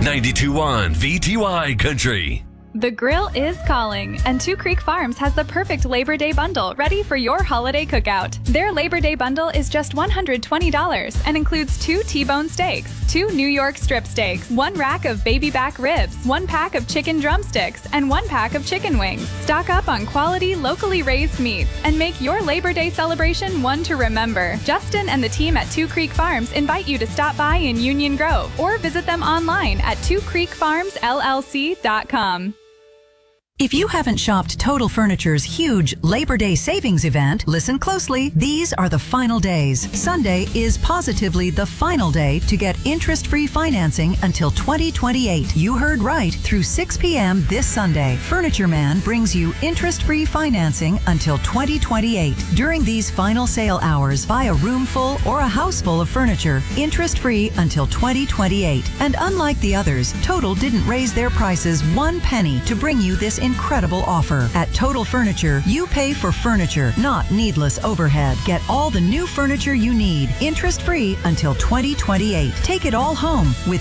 92.1 VTY Country. The grill is calling, and Two Creek Farms has the perfect Labor Day bundle ready for your holiday cookout. Their Labor Day bundle is just $120 and includes 2 T-bone steaks, 2 New York strip steaks, 1 rack of baby back ribs, 1 pack of chicken drumsticks, and 1 pack of chicken wings. Stock up on quality, locally raised meats and make your Labor Day celebration one to remember. Justin and the team at Two Creek Farms invite you to stop by in Union Grove or visit them online at twocreekfarmsllc.com. If you haven't shopped Total Furniture's huge Labor Day savings event, listen closely. These are the final days. Sunday is positively the final day to get interest-free financing until 2028. You heard right. Through 6 p.m. this Sunday, Furniture Man brings you interest-free financing until 2028. During these final sale hours, buy a room full or a house full of furniture, interest-free until 2028. And unlike the others, Total didn't raise their prices 1 penny to bring you this incredible offer. At Total Furniture, you pay for furniture, not needless overhead. Get all the new furniture you need, interest-free until 2028. Take it all home with